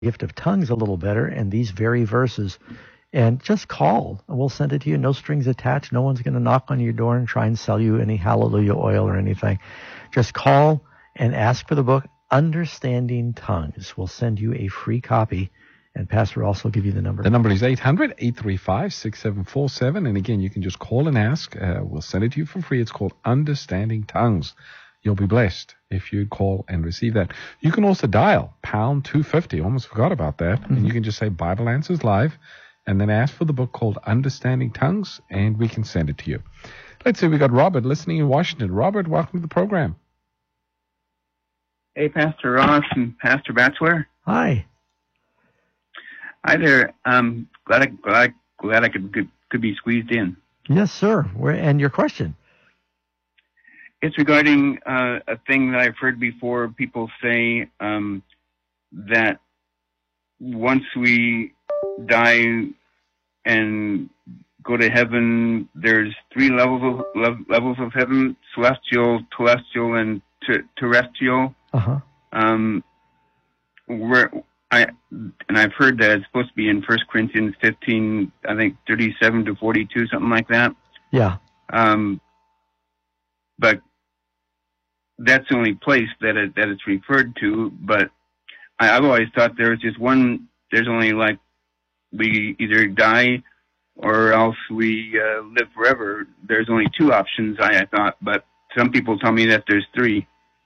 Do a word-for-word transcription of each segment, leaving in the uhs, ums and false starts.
gift of tongues a little better and these very verses, and just call and we'll send it to you. No strings attached. No one's going to knock on your door and try and sell you any hallelujah oil or anything. Just call and ask for the book, Understanding Tongues. We'll send you a free copy, and Pastor Ross will give you the number. The number is eight hundred, eight three five, six seven four seven. And again, you can just call and ask. Uh, we'll send it to you for free. It's called Understanding Tongues. You'll be blessed if you call and receive that. You can also dial pound two fifty. Almost forgot about that. Mm-hmm. And you can just say Bible Answers Live and then ask for the book called Understanding Tongues, and we can send it to you. Let's see, we got Robert listening in Washington. Robert, welcome to the program. Hey, Pastor Ross and Pastor Batchelor. Hi. Hi there. Um, glad I, glad, glad I could, could could be squeezed in. Yes, sir. We're, and your question? It's regarding uh, a thing that I've heard before. People say um, that once we die and go to heaven, there's three levels of levels of heaven: celestial, telestial, and ter- terrestrial. Uh-huh. Um, where I and I've heard that it's supposed to be in First Corinthians fifteen, I think thirty-seven to forty-two, something like that. Yeah. Um, but that's the only place that it, that it's referred to. But I, I've always thought there was just one. There's only like we either die or else we uh, live forever. There's only two options. I, I thought, but some people tell me that there's three.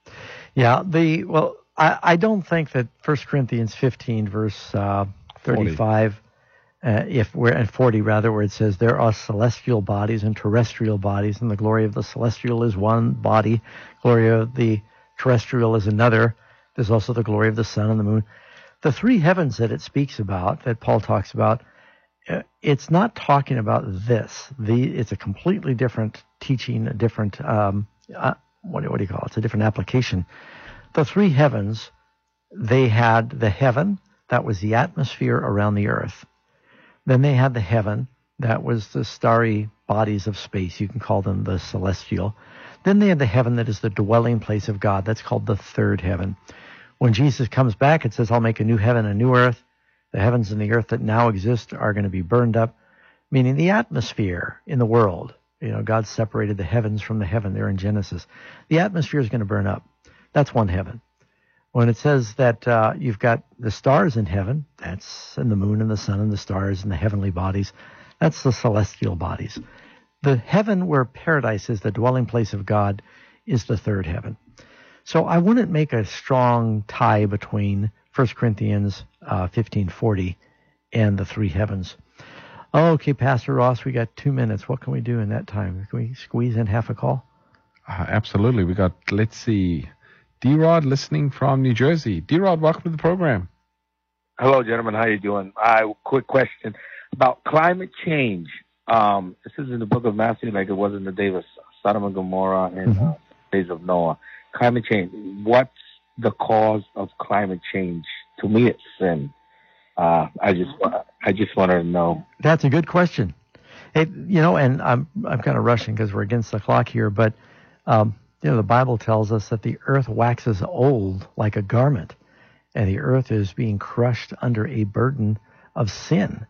Yeah, the well, I, I don't think that First Corinthians fifteen, verse uh, thirty-five, uh, if we're at forty rather, where it says there are celestial bodies and terrestrial bodies, and the glory of the celestial is one body, glory of the terrestrial is another. There's also the glory of the sun and the moon. The three heavens that it speaks about, that Paul talks about, uh, it's not talking about this. The it's a completely different teaching, a different. Um, uh, What do, what do you call it? It's a different application. The three heavens, they had the heaven, that was the atmosphere around the earth. Then they had the heaven, that was the starry bodies of space. You can call them the celestial. Then they had the heaven that is the dwelling place of God. That's called the third heaven. When Jesus comes back, it says, I'll make a new heaven, a new earth. The heavens and the earth that now exist are going to be burned up, meaning the atmosphere in the world. You know, God separated the heavens from the heaven there in Genesis. The atmosphere is going to burn up. That's one heaven. When it says that uh, you've got the stars in heaven, that's and the moon and the sun and the stars and the heavenly bodies, that's the celestial bodies. The heaven where paradise is, the dwelling place of God, is the third heaven. So I wouldn't make a strong tie between First Corinthians uh, fifteen forty and the three heavens. Okay, Pastor Ross, we got two minutes. What can we do in that time? Can we squeeze in half a call? Uh, absolutely. We got, let's see, D-Rod listening from New Jersey. D-Rod, welcome to the program. Hello, gentlemen. How you doing? Uh, quick question about climate change. Um, this is in the book of Matthew, like it was in the days of Sodom and Gomorrah and mm-hmm. uh, days of Noah. Climate change. What's the cause of climate change? To me, it's sin. Uh, I just I just wanted to know. That's a good question. It, you know, and I'm I'm kind of rushing because we're against the clock here, but um, you know, the Bible tells us that the earth waxes old like a garment, and the earth is being crushed under a burden of sin.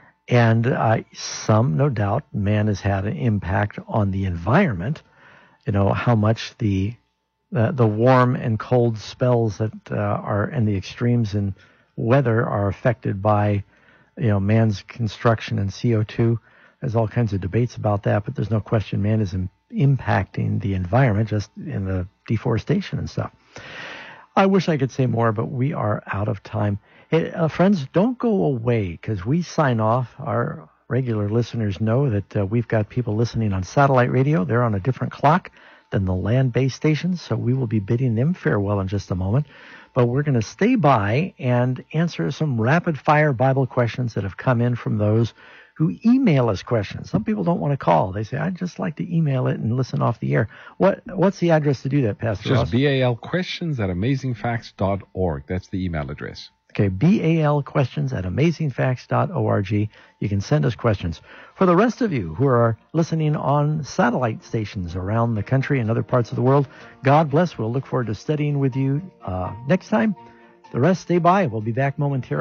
And uh, some, no doubt, man has had an impact on the environment. You know, how much the uh, the warm and cold spells that uh, are and the extremes in weather are affected by, you know, man's construction and C O two. There's all kinds of debates about that, but there's no question man is in, impacting the environment just in the deforestation and stuff. I wish I could say more, but we are out of time. Hey, uh, friends, don't go away because we sign off. Our regular listeners know that uh, we've got people listening on satellite radio. They're on a different clock than the land-based stations, so we will be bidding them farewell in just a moment. But we're going to stay by and answer some rapid-fire Bible questions that have come in from those who email us questions. Some people don't want to call. They say, I'd just like to email it and listen off the air. What What's the address to do that, Pastor Just Ross? B A L questions at amazing facts dot org. That's the email address. Okay, B A L questions at amazing facts dot org. You can send us questions. For the rest of you who are listening on satellite stations around the country and other parts of the world, God bless. We'll look forward to studying with you uh, next time. The rest, stay by. We'll be back momentarily.